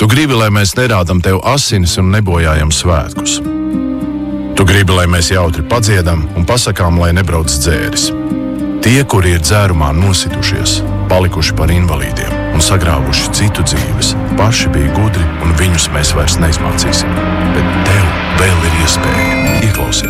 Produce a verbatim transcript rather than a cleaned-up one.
gribi, lai mēs nerādam tev asinis un nebojājam svētkus. Tu gribi, lai mēs jautri padziedam un pasakām, lai nebrauc dzēris. Tie, kuri ir dzērumā nositušies, palikuši par invalīdiem un sagrāvuši citu dzīves, paši bija gudri un viņus mēs vairs neizmācīsim. Bet tev vēl ir iespēja. Ieklausies!